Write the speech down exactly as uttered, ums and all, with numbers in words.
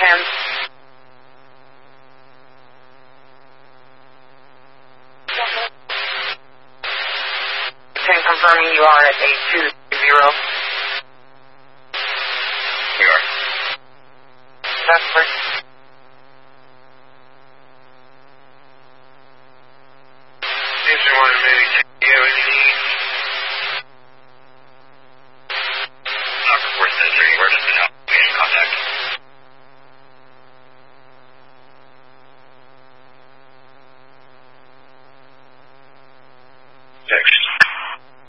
ten. ten confirming you are at eight two zero. You are. That's correct. Engine one, maybe